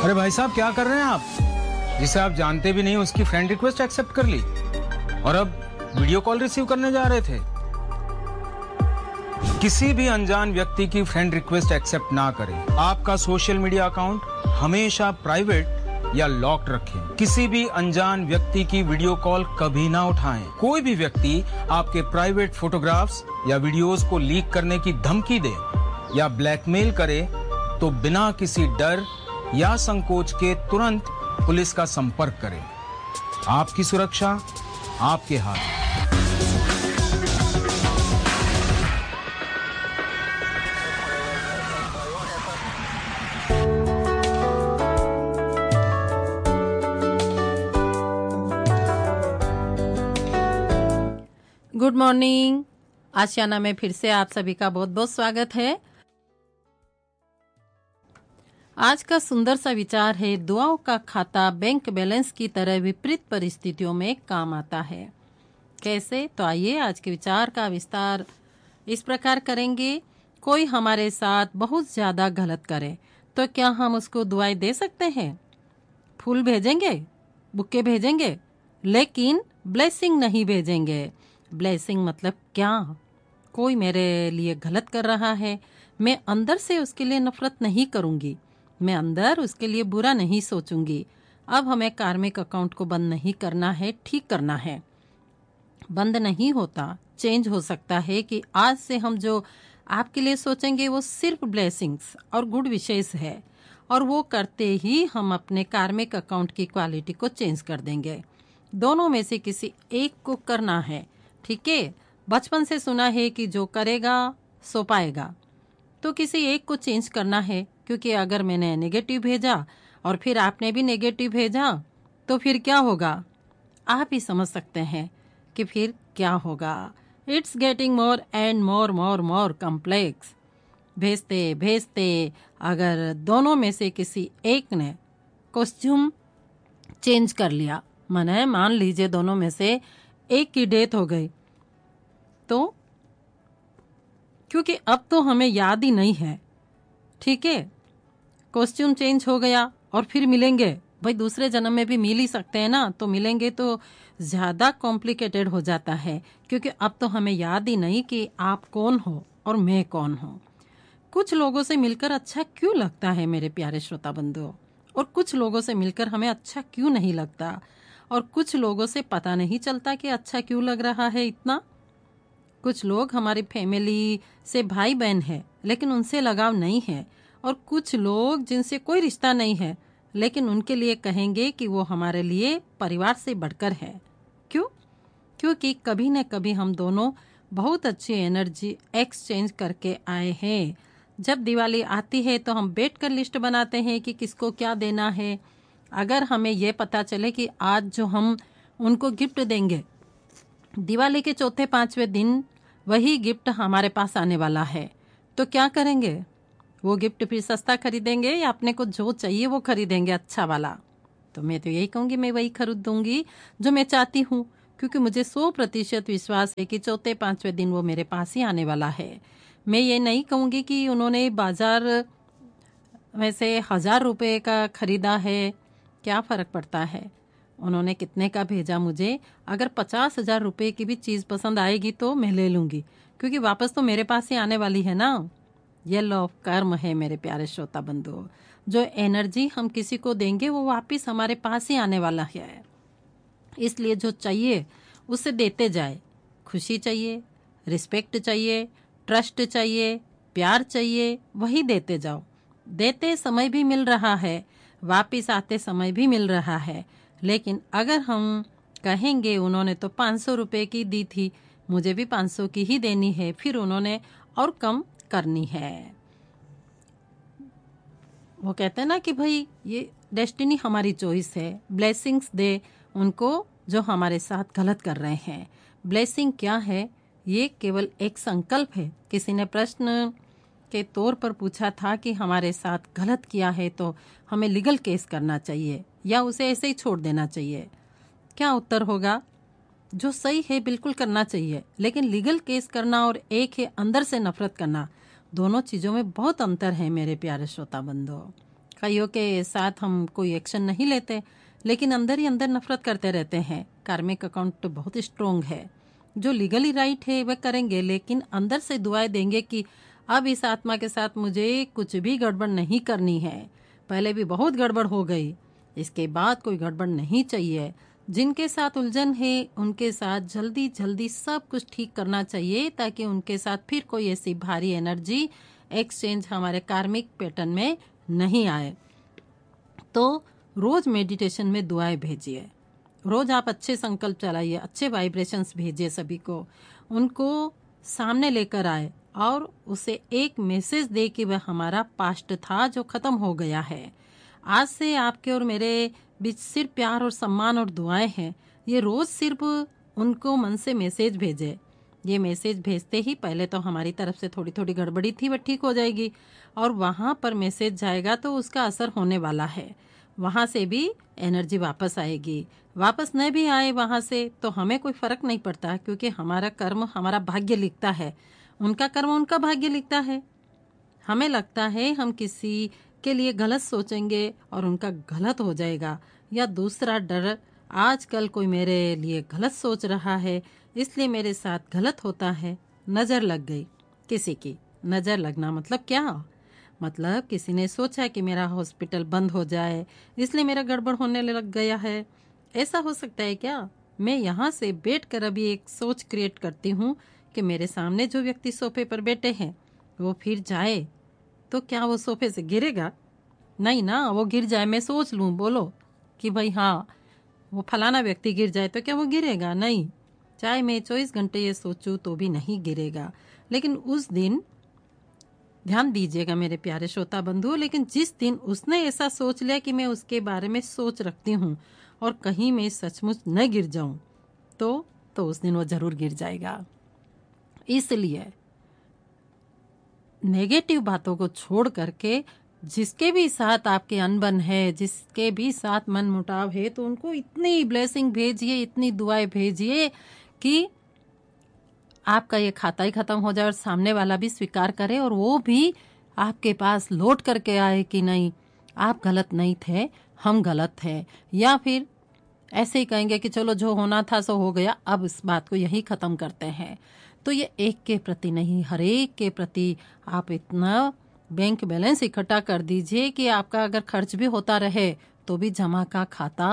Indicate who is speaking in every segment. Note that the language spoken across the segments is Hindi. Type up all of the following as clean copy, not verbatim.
Speaker 1: अरे भाई साहब क्या कर रहे हैं आप? जिसे आप जानते भी नहीं उसकी फ्रेंड रिक्वेस्ट एक्सेप्ट कर ली और अब वीडियो कॉल रिसीव करने जा रहे थे। किसी भी अनजान व्यक्ति की फ्रेंड रिक्वेस्ट एक्सेप्ट ना करें। आपका सोशल मीडिया अकाउंट हमेशा प्राइवेट या लॉक्ड रखें। किसी भी अनजान व्यक्ति की वीडियो कॉल कभी ना उठाएं। कोई भी व्यक्ति आपके प्राइवेट फोटोग्राफ्स या वीडियोस को लीक करने की धमकी दे या ब्लैकमेल करे तो बिना किसी डर या संकोच के तुरंत पुलिस का संपर्क करें। आपकी सुरक्षा आपके हाथ में।
Speaker 2: Good morning. आशियाना में फिर से आप सभी का बहुत बहुत स्वागत है। आज का सुंदर सा विचार है, दुआओं का खाता बैंक बैलेंस की तरह विपरीत परिस्थितियों में काम आता है। कैसे? तो आइए आज के विचार का विस्तार इस प्रकार करेंगे। कोई हमारे साथ बहुत ज्यादा गलत करे तो क्या हम उसको दुआएं दे सकते हैं? फूल भेजेंगे, बुक्के भेजेंगे, लेकिन ब्लेसिंग नहीं भेजेंगे। ब्लेसिंग मतलब क्या? कोई मेरे लिए गलत कर रहा है, मैं अंदर से उसके लिए नफरत नहीं करूंगी, मैं अंदर उसके लिए बुरा नहीं सोचूंगी। अब हमें कार्मिक अकाउंट को बंद नहीं करना है, ठीक करना है। बंद नहीं होता, चेंज हो सकता है कि आज से हम जो आपके लिए सोचेंगे वो सिर्फ ब्लेसिंग्स और गुड विशेष है, और वो करते ही हम अपने कार्मिक अकाउंट की क्वालिटी को चेंज कर देंगे। दोनों में से किसी एक को करना है, ठीक है? बचपन से सुना है कि जो करेगा सो पाएगा, तो किसी एक को चेंज करना है, क्योंकि अगर मैंने नेगेटिव भेजा और फिर आपने भी नेगेटिव भेजा तो फिर क्या होगा? आप ही समझ सकते हैं कि फिर क्या होगा। It's getting more and more more more complex. भेजते भेजते अगर दोनों में से किसी एक ने कॉस्ट्यूम चेंज कर लिया, माने मान लीजिए दोनों में से एक की डेथ हो गई, तो क्योंकि अब तो हमें याद ही नहीं है, ठीक है? कॉस्ट्यूम चेंज हो गया और फिर मिलेंगे, भाई दूसरे जन्म में भी मिल ही सकते हैं ना, तो मिलेंगे तो ज्यादा कॉम्प्लिकेटेड हो जाता है, क्योंकि अब तो हमें याद ही नहीं कि आप कौन हो और मैं कौन हूँ। कुछ लोगों से मिलकर अच्छा क्यों लगता है मेरे प्यारे श्रोता बंधुओं, और कुछ लोगों से मिलकर हमें अच्छा क्यों नहीं लगता, और कुछ लोगों से पता नहीं चलता कि अच्छा क्यों लग रहा है इतना। कुछ लोग हमारी फैमिली से भाई बहन है लेकिन उनसे लगाव नहीं है, और कुछ लोग जिनसे कोई रिश्ता नहीं है लेकिन उनके लिए कहेंगे कि वो हमारे लिए परिवार से बढ़कर है। क्यों? क्योंकि कभी न कभी हम दोनों बहुत अच्छी एनर्जी एक्सचेंज करके आए हैं। जब दिवाली आती है तो हम बैठकर लिस्ट बनाते हैं कि किसको क्या देना है। अगर हमें यह पता चले कि आज जो हम उनको गिफ्ट देंगे, दिवाली के चौथे पांचवें दिन वही गिफ्ट हमारे पास आने वाला है, तो क्या करेंगे? वो गिफ्ट फिर सस्ता खरीदेंगे या अपने को जो चाहिए वो खरीदेंगे अच्छा वाला? तो मैं तो यही कहूंगी, मैं वही खरीदूंगी जो मैं चाहती हूँ, क्योंकि मुझे 100% विश्वास है कि चौथे पांचवें दिन वो मेरे पास ही आने वाला है। मैं ये नहीं कहूंगी कि उन्होंने बाजार में से 1000 रुपये का खरीदा है, क्या फर्क पड़ता है उन्होंने कितने का भेजा मुझे। अगर 50,000 रुपये की भी चीज़ पसंद आएगी तो मैं ले लूंगी, क्योंकि वापस तो मेरे पास ही आने वाली है ना। ये लॉ ऑफ कर्म है मेरे प्यारे श्रोता बंधुओं। जो एनर्जी हम किसी को देंगे वो वापस हमारे पास ही आने वाला है। इसलिए जो चाहिए उसे देते जाए। खुशी चाहिए, रिस्पेक्ट चाहिए, ट्रस्ट चाहिए, प्यार चाहिए, वही देते जाओ। देते समय भी मिल रहा है, वापिस आते समय भी मिल रहा है। लेकिन अगर हम कहेंगे उन्होंने तो 500 रुपये की दी थी, मुझे भी 500 की ही देनी है, फिर उन्होंने और कम करनी है। वो कहते हैं ना कि भाई ये डेस्टिनी हमारी चॉइस है। ब्लेसिंग्स दे उनको जो हमारे साथ गलत कर रहे हैं। ब्लेसिंग क्या है? ये केवल एक संकल्प है। किसी ने प्रश्न के तौर पर पूछा था कि हमारे साथ गलत किया है तो हमें लीगल केस करना चाहिए या उसे ऐसे ही छोड़ देना चाहिए? क्या उत्तर होगा? जो सही है बिल्कुल करना चाहिए, लेकिन लीगल केस करना और एक है अंदर से नफरत करना, दोनों चीजों में बहुत अंतर है मेरे प्यारे श्रोता बंधुओं। कईयों के साथ हम कोई एक्शन नहीं लेते, लेकिन अंदर ही अंदर नफरत करते रहते हैं। कार्मिक अकाउंट बहुत स्ट्रोंग है। जो लीगली राइट है वह करेंगे, लेकिन अंदर से दुआएं देंगे कि अब इस आत्मा के साथ मुझे कुछ भी गड़बड़ नहीं करनी है। पहले भी बहुत गड़बड़ हो गई, इसके बाद कोई गड़बड़ नहीं चाहिए। जिनके साथ उलझन है उनके साथ जल्दी जल्दी सब कुछ ठीक करना चाहिए, ताकि उनके साथ फिर कोई ऐसी भारी एनर्जी एक्सचेंज हमारे कार्मिक पैटर्न में नहीं आए। तो रोज मेडिटेशन में दुआएं भेजिए, रोज आप अच्छे संकल्प चलाइए, अच्छे वाइब्रेशंस भेजिए सभी को, उनको सामने लेकर आए और उसे एक मैसेज दे कि वह हमारा पास्ट था जो खत्म हो गया है। आज से आपके और मेरे बीच सिर्फ प्यार और सम्मान और दुआएं हैं। ये रोज सिर्फ उनको मन से मैसेज भेजे। ये मैसेज भेजते ही पहले तो हमारी तरफ से थोड़ी थोड़ी गड़बड़ी थी वह ठीक हो जाएगी, और वहां पर मैसेज जाएगा तो उसका असर होने वाला है। वहां से भी एनर्जी वापस आएगी। वापस न भी आए वहां से तो हमें कोई फर्क नहीं पड़ता, क्योंकि हमारा कर्म हमारा भाग्य लिखता है, उनका कर्म उनका भाग्य लिखता है। हमें लगता है हम किसी के लिए गलत सोचेंगे और उनका गलत हो जाएगा, या दूसरा डर, आजकल कोई मेरे लिए गलत सोच रहा है इसलिए मेरे साथ गलत होता है। नजर लग गई किसी की। नजर लगना मतलब क्या? मतलब किसी ने सोचा कि मेरा हॉस्पिटल बंद हो जाए इसलिए मेरा गड़बड़ होने लग गया है। ऐसा हो सकता है क्या? मैं यहाँ से बैठकर अभी एक सोच क्रिएट करती हूँ कि मेरे सामने जो व्यक्ति सोफे पर बैठे हैं वो फिर जाए तो क्या वो सोफे से गिरेगा? नहीं ना, वो गिर जाए मैं सोच लूँ, बोलो कि भाई हाँ वो फलाना व्यक्ति गिर जाए तो क्या वो गिरेगा? नहीं, चाहे मैं 24 घंटे ये सोचूं तो भी नहीं गिरेगा। लेकिन उस दिन, ध्यान दीजिएगा मेरे प्यारे श्रोता बंधु, लेकिन जिस दिन उसने ऐसा सोच लिया कि मैं उसके बारे में सोच रखती हूँ और कहीं मैं सचमुच न गिर जाऊं तो उस दिन वो जरूर गिर जाएगा। इसलिए नेगेटिव बातों को छोड़ करके जिसके भी साथ आपके अनबन है, जिसके भी साथ मन मुटाव है, तो उनको इतनी ब्लेसिंग भेजिए, इतनी दुआएं भेजिए कि आपका ये खाता ही खत्म हो जाए और सामने वाला भी स्वीकार करे और वो भी आपके पास लौट करके आए कि नहीं आप गलत नहीं थे, हम गलत थे। या फिर ऐसे ही कहेंगे कि चलो जो होना था सो हो गया, अब इस बात को यही खत्म करते हैं। तो ये एक के प्रति नहीं, हर एक के प्रति आप इतना बैंक बैलेंस इकट्ठा कर दीजिए कि आपका अगर खर्च भी होता रहे तो भी जमा का खाता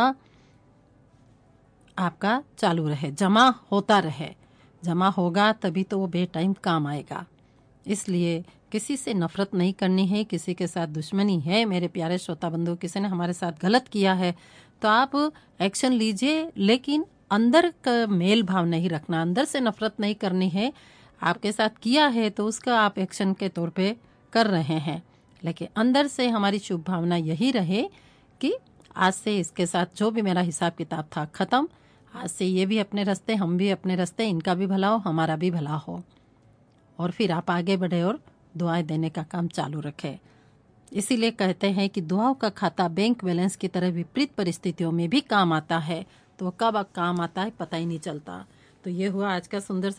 Speaker 2: आपका चालू रहे, जमा होता रहे। जमा होगा तभी तो वो बे टाइम काम आएगा। इसलिए किसी से नफरत नहीं करनी है, किसी के साथ दुश्मनी है। मेरे प्यारे श्रोता बंधु, किसी ने हमारे साथ गलत किया है तो आप एक्शन लीजिए, लेकिन अंदर का मेल भाव नहीं रखना, अंदर से नफरत नहीं करनी है। आपके साथ किया है तो उसका आप एक्शन के तौर पे कर रहे हैं, लेकिन अंदर से हमारी शुभ भावना यही रहे कि आज से इसके साथ जो भी मेरा हिसाब किताब था खत्म। आज से ये भी अपने रास्ते, हम भी अपने रास्ते, इनका भी भला हो, हमारा भी भला हो। और फिर आप आगे बढ़े और दुआएं देने का काम चालू रखें। इसीलिए कहते हैं कि दुआओं का खाता बैंक बैलेंस की तरह विपरीत परिस्थितियों में भी काम आता है। तो कब काम आता है पता ही नहीं चलता। तो ये हुआ आज का सुंदर